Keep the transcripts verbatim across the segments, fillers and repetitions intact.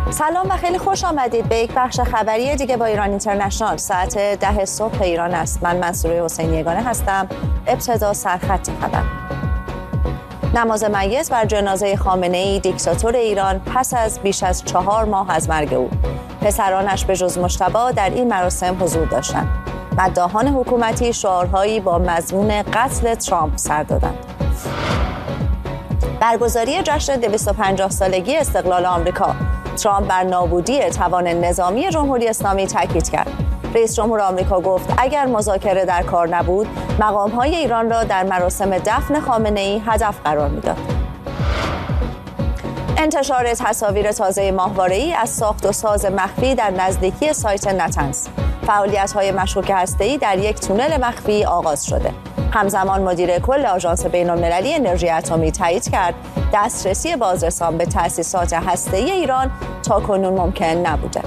سلام و خیلی خوش آمدید به یک بخش خبری دیگه با ایران اینترنشنال. ساعت ده صبح ایران است. من منصوره حسینی یگانه هستم. ابتدا سرخط خبر. نماز میت بر جنازه خامنه‌ای دیکتاتور ایران پس از بیش از چهار ماه از مرگ او. پسرانش به جز مجتبی در این مراسم حضور داشتند. مداحان حکومتی شعارهایی با مضمون قتل ترامپ سر دادند. برگزاری جشن دویست و پنجاه سالگی استقلال آمریکا. ترامپ بر نابودی توان نظامی جمهوری اسلامی تاکید کرد. رئیس جمهور آمریکا گفت اگر مذاکره در کار نبود، مقام‌های ایران را در مراسم دفن خامنه‌ای هدف قرار می‌داد. انتشار تصاویر تازه ماهواره‌ای از ساخت و ساز مخفی در نزدیکی سایت نتنز. فعالیت‌های مشکوک هسته‌ای در یک تونل مخفی آغاز شده. همزمان مدیر کل آژانس بین‌المللی انرژی اتمی تایید کرد دسترسی بازرسان به تأسیسات هسته‌ای ایران تاکنون ممکن نبوده.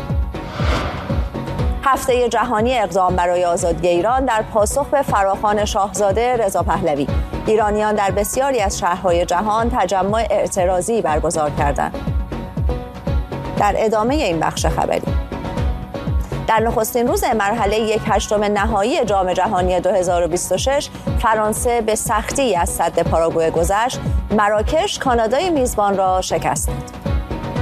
هفته جهانی اقدام برای آزادی ایران در پاسخ به فراخوان شاهزاده رضا پهلوی. ایرانیان در بسیاری از شهرهای جهان تجمع اعتراضی برگزار کردند. در ادامه این بخش خبری، در نخستین روز مرحله یک هشتم نهایی جام جهانی دو هزار و بیست و شش فرانسه به سختی از سد پاراگوئه گذشت. مراکش کانادای میزبان را شکست داد.